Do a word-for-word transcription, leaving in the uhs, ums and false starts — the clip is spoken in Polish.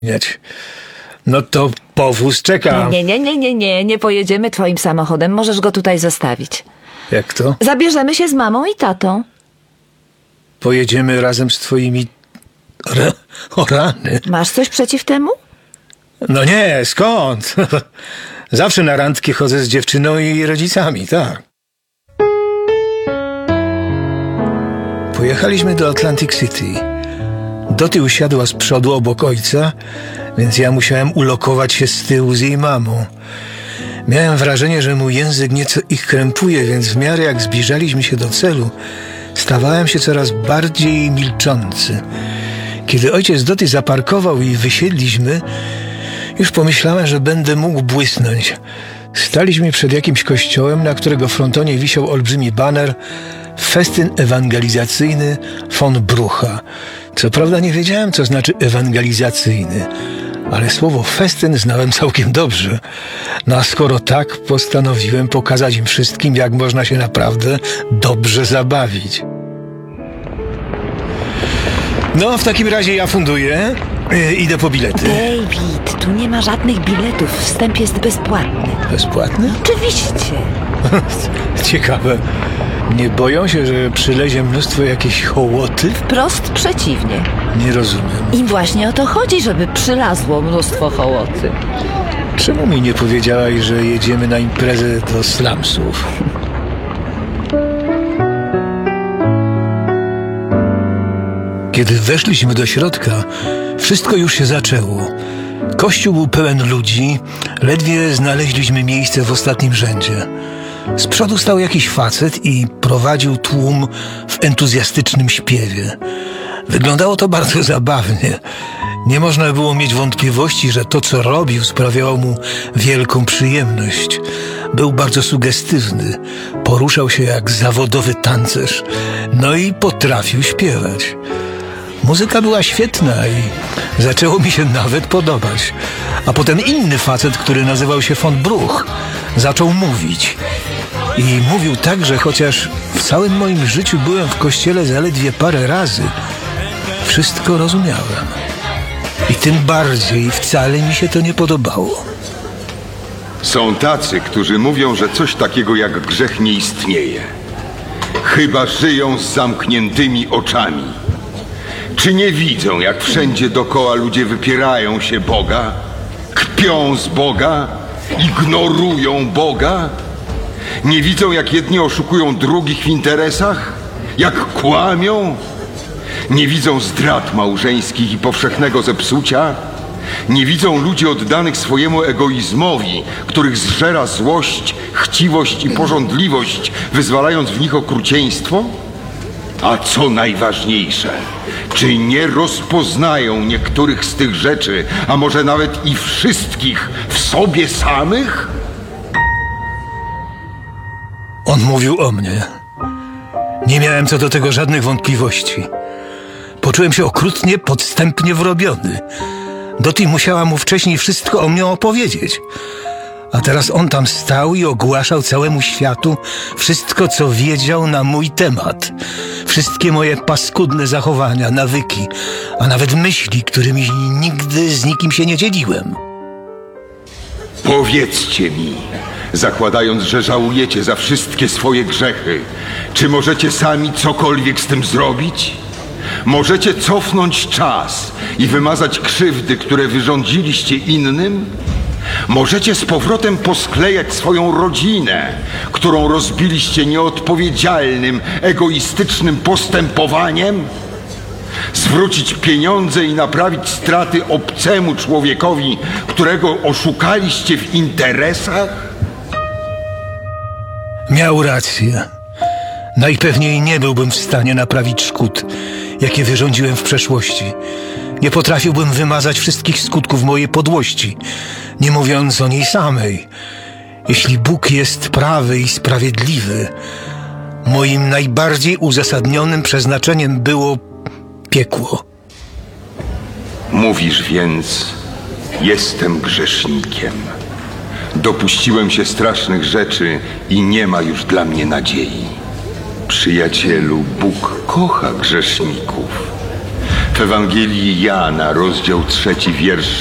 No to powóz czeka. Nie, nie, nie, nie, nie, nie pojedziemy twoim samochodem. Możesz go tutaj zostawić. Jak to? Zabierzemy się z mamą i tatą. Pojedziemy razem z twoimi... Re... O rany. Masz coś przeciw temu? No nie, skąd? Zawsze na randki chodzę z dziewczyną i rodzicami, tak. Pojechaliśmy do Atlantic City. Dotty usiadła z przodu obok ojca, więc ja musiałem ulokować się z tyłu z jej mamą. Miałem wrażenie, że mój język nieco ich krępuje, więc w miarę jak zbliżaliśmy się do celu, stawałem się coraz bardziej milczący. Kiedy ojciec Dotty zaparkował i wysiedliśmy, już pomyślałem, że będę mógł błysnąć. Staliśmy przed jakimś kościołem, na którego frontonie wisiał olbrzymi baner Festyn ewangelizacyjny von Brucha. Co prawda nie wiedziałem, co znaczy ewangelizacyjny, ale słowo festyn znałem całkiem dobrze. No a skoro tak, postanowiłem pokazać im wszystkim, jak można się naprawdę dobrze zabawić. No, w takim razie ja funduję. Yy, idę po bilety. David, tu nie ma żadnych biletów. Wstęp jest bezpłatny. Bezpłatny? Oczywiście. Ciekawe. Nie boją się, że przylezie mnóstwo jakiejś hołoty? Wprost przeciwnie. Nie rozumiem. Im właśnie o to chodzi, żeby przylazło mnóstwo hołoty. Czemu mi nie powiedziałaś, że jedziemy na imprezę do slumsów? Kiedy weszliśmy do środka, wszystko już się zaczęło. Kościół był pełen ludzi, ledwie znaleźliśmy miejsce w ostatnim rzędzie. Z przodu stał jakiś facet i prowadził tłum w entuzjastycznym śpiewie. Wyglądało to bardzo zabawnie. Nie można było mieć wątpliwości, że to, co robił, sprawiało mu wielką przyjemność. Był bardzo sugestywny, poruszał się jak zawodowy tancerz, no i potrafił śpiewać. Muzyka była świetna i zaczęło mi się nawet podobać. A potem inny facet, który nazywał się von Bruch, zaczął mówić. I mówił tak, że chociaż w całym moim życiu byłem w kościele zaledwie parę razy, wszystko rozumiałem. I tym bardziej wcale mi się to nie podobało. Są tacy, którzy mówią, że coś takiego jak grzech nie istnieje. Chyba żyją z zamkniętymi oczami. Czy nie widzą, jak wszędzie dookoła ludzie wypierają się Boga, kpią z Boga, ignorują Boga? Nie widzą, jak jedni oszukują drugich w interesach? Jak kłamią? Nie widzą zdrad małżeńskich i powszechnego zepsucia? Nie widzą ludzi oddanych swojemu egoizmowi, których zżera złość, chciwość i pożądliwość, wyzwalając w nich okrucieństwo? A co najważniejsze, czy nie rozpoznają niektórych z tych rzeczy, a może nawet i wszystkich w sobie samych? On mówił o mnie. Nie miałem co do tego żadnych wątpliwości. Poczułem się okrutnie, podstępnie wrobiony. Dotty musiała mu wcześniej wszystko o mnie opowiedzieć. A teraz on tam stał i ogłaszał całemu światu wszystko, co wiedział na mój temat. Wszystkie moje paskudne zachowania, nawyki, a nawet myśli, którymi nigdy z nikim się nie dzieliłem. Powiedzcie mi, zakładając, że żałujecie za wszystkie swoje grzechy, czy możecie sami cokolwiek z tym zrobić? Możecie cofnąć czas i wymazać krzywdy, które wyrządziliście innym? Możecie z powrotem posklejać swoją rodzinę, którą rozbiliście nieodpowiedzialnym, egoistycznym postępowaniem? Zwrócić pieniądze i naprawić straty obcemu człowiekowi, którego oszukaliście w interesach? Miał rację. Najpewniej nie byłbym w stanie naprawić szkód, jakie wyrządziłem w przeszłości. Nie potrafiłbym wymazać wszystkich skutków mojej podłości, nie mówiąc o niej samej. Jeśli Bóg jest prawy i sprawiedliwy, moim najbardziej uzasadnionym przeznaczeniem było piekło. Mówisz więc, jestem grzesznikiem. Dopuściłem się strasznych rzeczy i nie ma już dla mnie nadziei. Przyjacielu, Bóg kocha grzeszników. W Ewangelii Jana, rozdział trzeci, wiersz